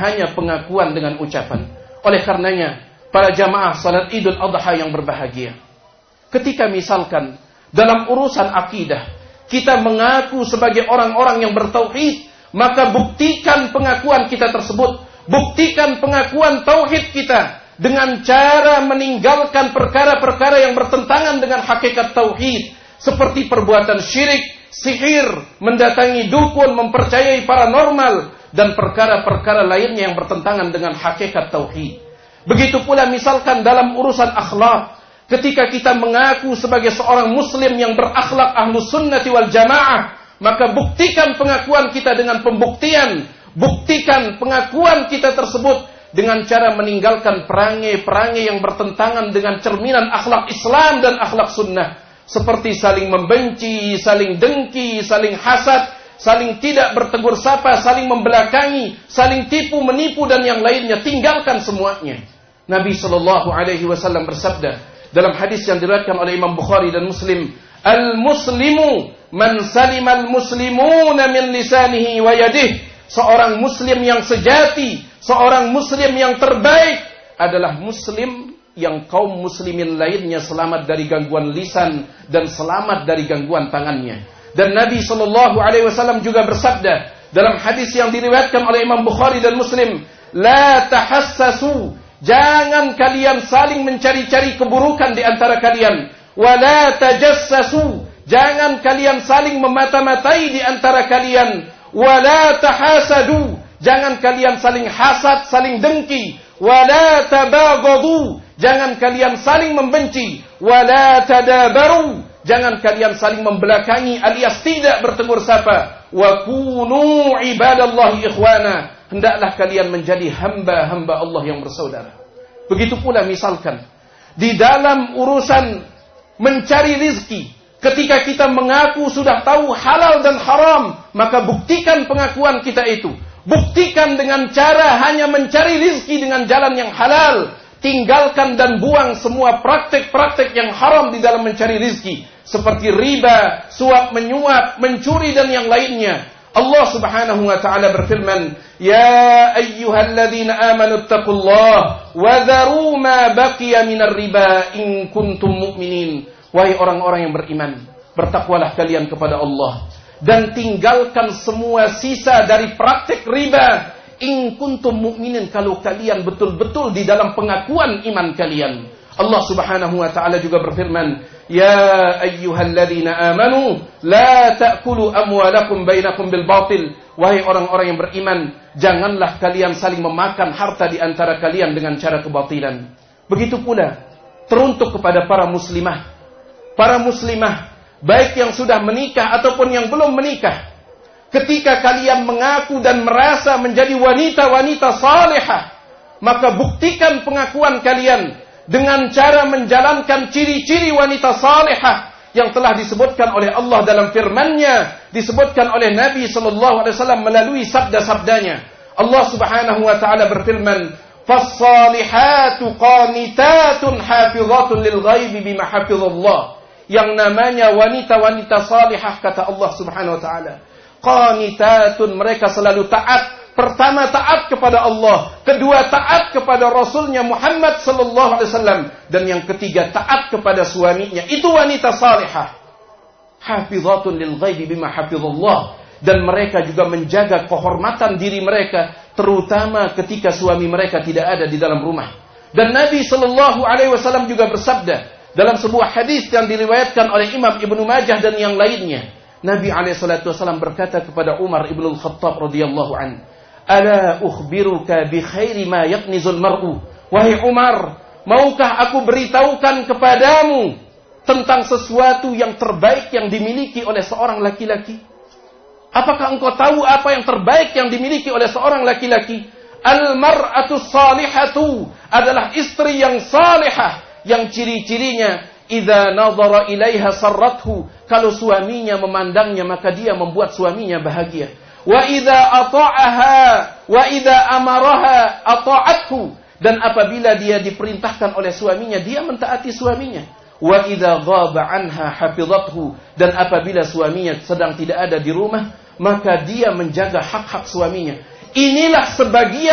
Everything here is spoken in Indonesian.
hanya pengakuan dengan ucapan. Oleh karenanya, para jamaah salat Idul Adha yang berbahagia, ketika misalkan dalam urusan akidah kita mengaku sebagai orang-orang yang bertauhid, maka buktikan pengakuan kita tersebut, buktikan pengakuan tauhid kita dengan cara meninggalkan perkara-perkara yang bertentangan dengan hakikat tauhid, seperti perbuatan syirik, sihir, mendatangi dukun, mempercayai paranormal, dan perkara-perkara lainnya yang bertentangan dengan hakikat tauhid. Begitu pula misalkan dalam urusan akhlak, ketika kita mengaku sebagai seorang muslim yang berakhlak ahlus sunnati wal jamaah, maka buktikan pengakuan kita dengan pembuktian, buktikan pengakuan kita tersebut dengan cara meninggalkan perangai-perangai yang bertentangan dengan cerminan akhlak Islam dan akhlak sunnah, seperti saling membenci, saling dengki, saling hasad, saling tidak bertegur sapa, saling membelakangi, saling tipu menipu dan yang lainnya. Tinggalkan semuanya. Nabi SAW bersabda dalam hadis yang diriwayatkan oleh Imam Bukhari dan Muslim, "Al-muslimu man salimal muslimuna min lisanihi wa yadihi." Seorang muslim yang sejati, seorang muslim yang terbaik adalah muslim yang kaum muslimin lainnya selamat dari gangguan lisan dan selamat dari gangguan tangannya. Dan Nabi SAW juga bersabda dalam hadis yang diriwayatkan oleh Imam Bukhari dan Muslim, "La tahassasu." Jangan kalian saling mencari-cari keburukan di antara kalian. "Wa la tajassasu." Jangan kalian saling memata-matai di antara kalian. "Wa la tahasadu." Jangan kalian saling hasad, saling dengki. "Wa la tabaghadu." Jangan kalian saling membenci. "Wa la tadabaru." Jangan kalian saling membelakangi alias tidak bertegur sapa. "Wa kunu ibadallahi ikhwana." Hendaklah kalian menjadi hamba-hamba Allah yang bersaudara. Begitu pula misalkan di dalam urusan mencari rizki, ketika kita mengaku sudah tahu halal dan haram, maka buktikan pengakuan kita itu. Buktikan dengan cara hanya mencari rizki dengan jalan yang halal. Tinggalkan dan buang semua praktek-praktek yang haram di dalam mencari rizki, seperti riba, suap menyuap, mencuri dan yang lainnya. Allah Subhanahu wa ta'ala berfirman, "Ya ayyuhalladzina amanu taqullaha wa dharu ma baqiya minar riba in kuntum mu'minin." Wahai orang-orang yang beriman, bertakwalah kalian kepada Allah dan tinggalkan semua sisa dari praktek riba. In kuntum mu'minin, kalau kalian betul-betul di dalam pengakuan iman kalian. Allah Subhanahu wa ta'ala juga berfirman, "Ya ayyuhalladzina amanu la ta'kulu amwalakum bainakum bil batil." Wahai orang-orang yang beriman, janganlah kalian saling memakan harta di antara kalian dengan cara kebatilan. Begitu pula teruntuk kepada para muslimah, baik yang sudah menikah ataupun yang belum menikah. Ketika kalian mengaku dan merasa menjadi wanita-wanita salihah, maka buktikan pengakuan kalian dengan cara menjalankan ciri-ciri wanita salihah yang telah disebutkan oleh Allah dalam firman-Nya, disebutkan oleh Nabi SAW melalui sabda-sabdanya. Allah Subhanahu wa ta'ala berfirman, "Fas-salihatu qanitatun hafizatun lil ghaibi bima hafizallah." Yang namanya wanita-wanita salihah, kata Allah Subhanahu wa ta'ala, qanitatun, mereka selalu taat. Pertama, taat kepada Allah. Kedua, taat kepada Rasulnya Muhammad sallallahu alaihi wasallam. Dan yang ketiga, taat kepada suaminya. Itu wanita salihah. Hafizatun lil ghaibi bima hafizallah. Dan mereka juga menjaga kehormatan diri mereka, terutama ketika suami mereka tidak ada di dalam rumah. Dan Nabi sallallahu alaihi wasallam juga bersabda dalam sebuah hadis yang diriwayatkan oleh Imam Ibnu Majah dan yang lainnya. Nabi alaihi salatu wasallam berkata kepada Umar ibn al-Khattab radhiyallahu anhu, "Ala ukhbiruka bi khairi ma yaknizul mar'u." Wahai Umar, maukah aku beritahukan kepadamu tentang sesuatu yang terbaik yang dimiliki oleh seorang laki-laki? Apakah engkau tahu apa yang terbaik yang dimiliki oleh seorang laki-laki? Al-mar'atu salihatu, adalah istri yang salihah, yang ciri-cirinya idza nadhara ilaiha sarrathu, kalau suaminya memandangnya maka dia membuat suaminya bahagia. Wa idza ata'aha wa idza amaraha ata'athu, dan apabila dia diperintahkan oleh suaminya dia mentaati suaminya. Wa idza ghaba anha hafizathu, dan apabila suaminya sedang tidak ada di rumah maka dia menjaga hak-hak suaminya. Inilah sebagian